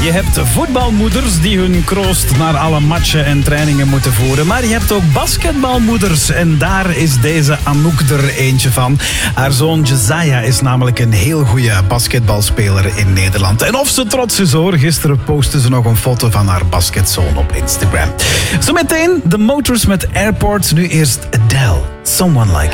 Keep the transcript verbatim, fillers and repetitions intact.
Je hebt voetbalmoeders die hun kroost naar alle matchen en trainingen moeten voeren. Maar je hebt ook basketbalmoeders. En daar is deze Anouk er eentje van. Haar zoon Josiah is namelijk een heel goede basketbalspeler in Nederland. En of ze trots is hoor, gisteren postte ze nog een foto van haar basketzoon op Instagram. Zometeen de Motors met Airport. Nu eerst Adele, Someone Like